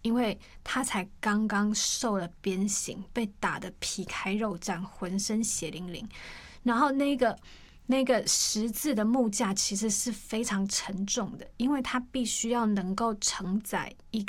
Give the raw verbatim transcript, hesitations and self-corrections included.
因为他才刚刚受了鞭刑，被打得皮开肉绽，浑身血淋淋。然后那个那个十字的木架其实是非常沉重的，因为它必须要能够承载一